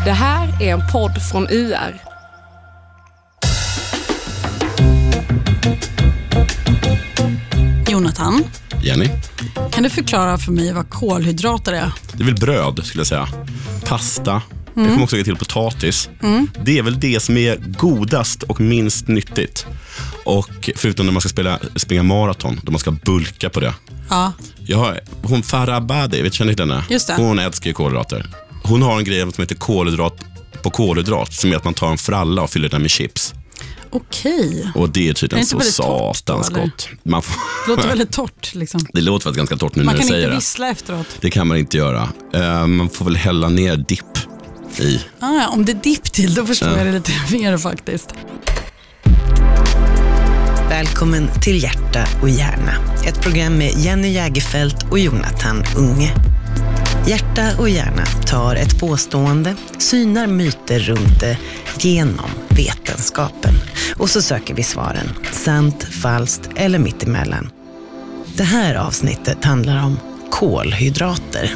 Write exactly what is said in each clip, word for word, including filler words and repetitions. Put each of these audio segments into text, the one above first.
Det här är en podd från U R. Jonathan. Jenny. Kan du förklara för mig vad kolhydrater är? Det är väl bröd skulle jag säga. Pasta. Mm. Jag kommer också lägga till potatis. Mm. Det är väl det som är godast och minst nyttigt. Och förutom när man ska spela, springa maraton, då man ska bulka på det. Ja. Jag har, hon Farah Abadi, vet du henne? Just det. Hon älskar ju kolhydrater. Hon har en grej som heter kolhydrat på kolhydrat, som är att man tar en fralla och fyller den med chips. Okej. Och det är tydligen så satans då, gott. Man får... Det låter väldigt torrt liksom. Det låter faktiskt ganska torrt nu man när du säger det. Man kan inte vissla efteråt. Det kan man inte göra. Uh, man får väl hälla ner dipp i. Ah, om det är dipp till, då förstår ja. jag det lite mer faktiskt. Välkommen till Hjärta och hjärna. Ett program med Jenny Jägerfelt och Jonathan Unge. Hjärta och hjärna tar ett påstående, synar myter runt det genom vetenskapen. Och så söker vi svaren, sant, falskt eller mittemellan. Det här avsnittet handlar om kolhydrater.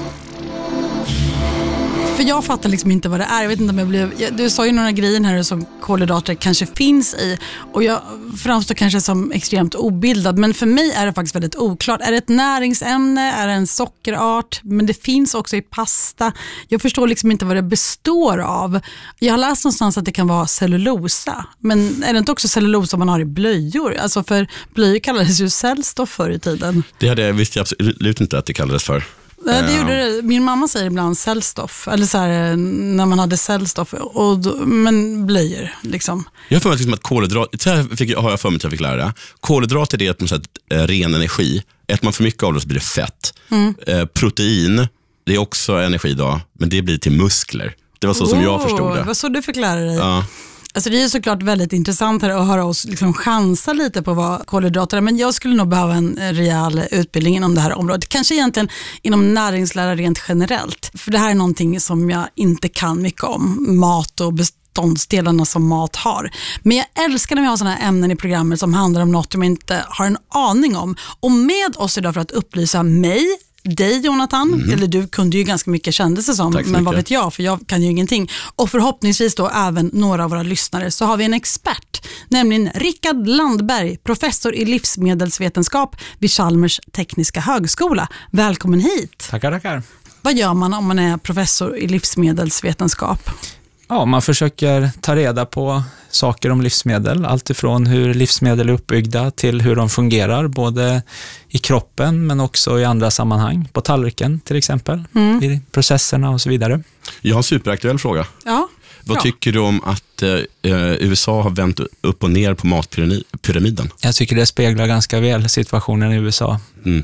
För jag fattar liksom inte vad det är. Jag vet inte om jag blev... Du sa ju några grejer här som kolhydrater kanske finns i. Och jag framstår kanske som extremt obildad. Men för mig är det faktiskt väldigt oklart. Är det ett näringsämne? Är det en sockerart? Men det finns också i pasta. Jag förstår liksom inte vad det består av. Jag har läst någonstans att det kan vara cellulosa. Men är det inte också cellulosa man har i blöjor? Alltså för blöjor kallades ju cellstoff förr i tiden. Det hade jag visst absolut inte att det kallades för. Ja, det gjorde det. Min mamma säger ibland cellstoff. Eller så här, när man hade cellstoff. Och då, men blöjor, liksom. Jag har för mig liksom att kolhydrater, så här fick, har jag för mig att jag fick lära det. Kolhydrater är att man säger äh, ren energi. Äter man för mycket av det så blir det fett. Mm. Eh, protein, det är också energi då. Men det blir till muskler. Det var så oh, som jag förstod det. Det var så du förklarade dig. Ja. Alltså det är såklart väldigt intressant här att höra oss liksom chansa lite på vad kolhydrater är. Men jag skulle nog behöva en rejäl utbildning inom det här området. Kanske egentligen inom näringslära rent generellt. För det här är någonting som jag inte kan mycket om. Mat och beståndsdelarna som mat har. Men jag älskar när vi har sådana här ämnen i programmet som handlar om något jag inte har en aning om. Och med oss idag för att upplysa mig, dig Jonathan, mm. eller du kunde ju ganska mycket kändes det som, men mycket. Vad vet jag, för jag kan ju ingenting. Och förhoppningsvis då även några av våra lyssnare, så har vi en expert, nämligen Rickard Landberg, professor i livsmedelsvetenskap vid Chalmers tekniska högskola. Välkommen hit. Tackar, tackar. Vad gör man om man är professor i livsmedelsvetenskap? Ja, man försöker ta reda på saker om livsmedel. Allt ifrån hur livsmedel är uppbyggda till hur de fungerar. Både i kroppen men också i andra sammanhang. På tallriken till exempel. Mm. I processerna och så vidare. Jag har en superaktuell fråga. Ja. Vad ja. tycker du om att eh, U S A har vänt upp och ner på matpyramiden? Jag tycker det speglar ganska väl situationen i U S A. Mm.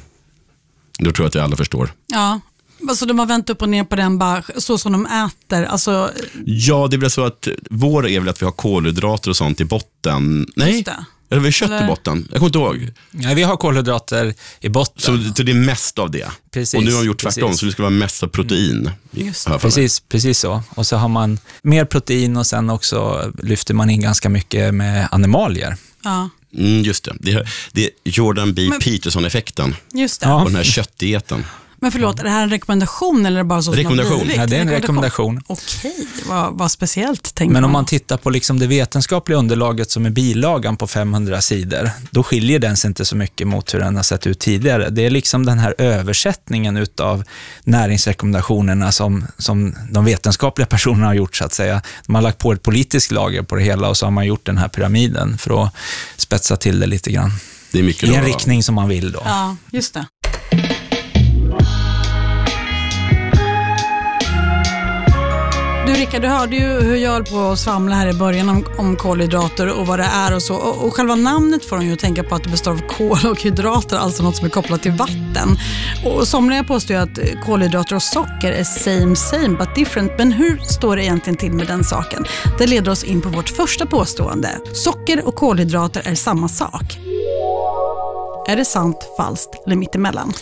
Då tror jag att jag alla förstår. Ja. Alltså de har vänt upp och ner på den bara så som de äter. Alltså... Ja, det är väl så att vår är väl att vi har kolhydrater och sånt i botten. Nej, Just det. Eller vi har kött Eller... i botten. Jag kommer inte ihåg. Ja, vi har kolhydrater i botten. Så, så det är mest av det. Precis, och nu har de gjort tvärtom, precis. så det ska vara mest av protein. Just det. Precis, precis så. Och så har man mer protein och sen också lyfter man in ganska mycket med animalier. Ja. Mm, just det. Det är, det är Jordan B. Men... Peterson-effekten. Just det. Och den här köttdieten. Men förlåt, är det här en rekommendation eller är det bara så rekommendation. som ja, det är en rekommendation. Okej, vad, vad speciellt tänker Men om man. man tittar på liksom det vetenskapliga underlaget som är bilagan på femhundra sidor, då skiljer den sig inte så mycket mot hur den har sett ut tidigare. Det är liksom den här översättningen utav näringsrekommendationerna som, som de vetenskapliga personerna har gjort så att säga. De har lagt på ett politiskt lager på det hela och så har man gjort den här pyramiden för att spetsa till det lite grann. Det är mycket I en då, riktning som man vill då. Ja, just det. Du Rickard, du hörde ju hur jag höll på att svamla här i början om, om kolhydrater och vad det är och så. Och, och själva namnet får de ju tänka på att det består av kol och hydrater, alltså något som är kopplat till vatten. Och somliga påstår ju att kolhydrater och socker är same same but different. Men hur står det egentligen till med den saken? Det leder oss in på vårt första påstående. Socker och kolhydrater är samma sak. Är det sant, falskt eller mittemellan?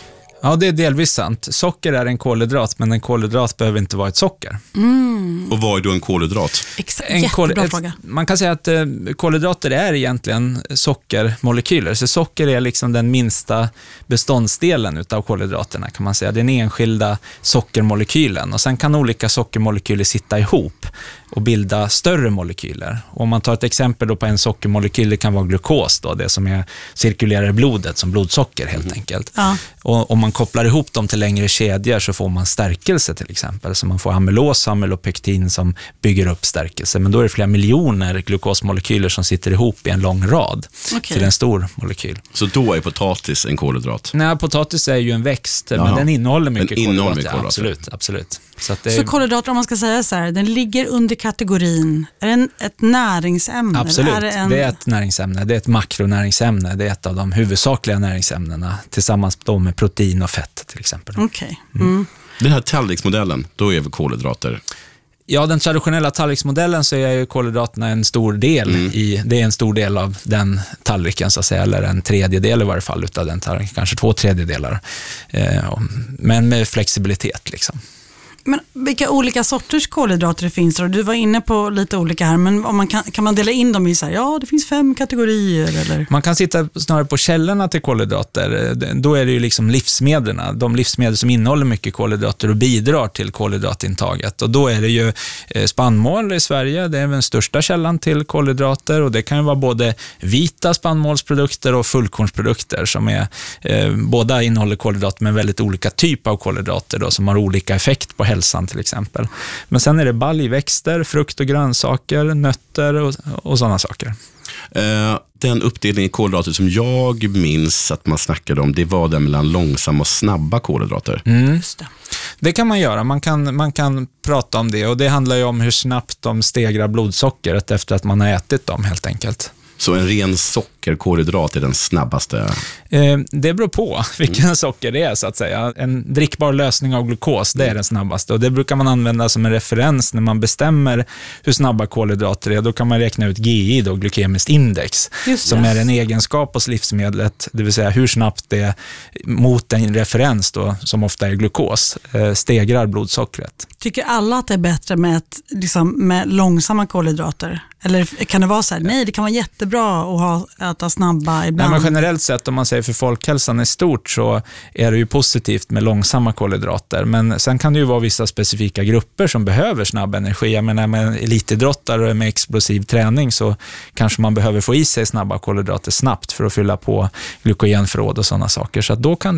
Ja, det är delvis sant. Socker är en kolhydrat, men en kolhydrat behöver inte vara ett socker. Mm. Och vad är då en kolhydrat? Exakt, En kol- jättebra ett, fråga. Man kan säga att eh, kolhydrater är egentligen sockermolekyler. Så socker är liksom den minsta beståndsdelen utav kolhydraterna, kan man säga. Den enskilda sockermolekylen. Och sen kan olika sockermolekyler sitta ihop och bilda större molekyler. Och om man tar ett exempel då på en sockermolekyl, det kan vara glukos då, det som är cirkulerar i blodet som blodsocker helt enkelt. Ja. Och om man kopplar ihop dem till längre kedjor så får man stärkelse till exempel. Så man får amylos och amylopektin som bygger upp stärkelse. Men då är det flera miljoner glukosmolekyler som sitter ihop i en lång rad Okej. till en stor molekyl. Så då är potatis en kolhydrat? Nej, potatis är ju en växt, Jaha. men den innehåller mycket Den innehåller kolhydrater. mycket kolhydrater. Absolut, absolut. Så, att det Så är, kolhydrater, om man ska säga så här, den ligger under kategorin, är det en, ett näringsämne? absolut, Eller är det, en... det är ett näringsämne. Det är ett makronäringsämne. Det är ett av de huvudsakliga näringsämnena tillsammans då med protein och fett till exempel. Okej. Mm. Den här tallriksmodellen, då är vi kolhydrater. Ja, den traditionella tallriksmodellen så är ju kolhydraterna en stor del Mm. i, det är en stor del av den tallriken så att säga, eller en tredjedel i varje fall utav den tallriken, kanske två tredjedelar. Eh, men med flexibilitet liksom. Men vilka olika sorters kolhydrater det finns då? Du var inne på lite olika här, men om man kan, kan man dela in dem i så här, ja det finns fem kategorier eller? Man kan sitta snarare på källorna till kolhydrater. Då är det ju liksom livsmedlen, de livsmedel som innehåller mycket kolhydrater och bidrar till kolhydratintaget. Och då är det ju spannmål i Sverige, det är den största källan till kolhydrater och det kan ju vara både vita spannmålsprodukter och fullkornsprodukter som är, eh, båda innehåller kolhydrater med väldigt olika typ av kolhydrater då, som har olika effekt på hälsan till exempel. Men sen är det baljväxter, frukt och grönsaker, nötter och, och sådana saker. Eh, den uppdelning i kolhydrater som jag minns att man snackade om, det var den mellan långsamma och snabba kolhydrater. Mm. Just det. Det kan man göra, man kan, man kan prata om det och det handlar ju om hur snabbt de stegrar blodsockret efter att man har ätit dem helt enkelt. Så en ren sockerkolhydrat är den snabbaste? Eh, det beror på vilken mm. socker det är så att säga. En drickbar lösning av glukos, det är den snabbaste och det brukar man använda som en referens när man bestämmer hur snabba kolhydrater är. Då kan man räkna ut G I, då, glykemiskt index, Just som det. är en egenskap hos livsmedlet, det vill säga hur snabbt det mot en referens då, som ofta är glukos, eh, stegrar blodsockret. Tycker alla att det är bättre med, ett, liksom, med långsamma kolhydrater? Eller kan det vara så här, nej det kan vara jättebra att ha, äta snabba ibland? Nej, men generellt sett, om man säger för folkhälsan i stort, så är det ju positivt med långsamma kolhydrater. Men sen kan det ju vara vissa specifika grupper som behöver snabb energi. Jag menar, med elitidrottare med explosiv träning så kanske man behöver få i sig snabba kolhydrater snabbt för att fylla på glykogenförråd och sådana saker. Så att då kan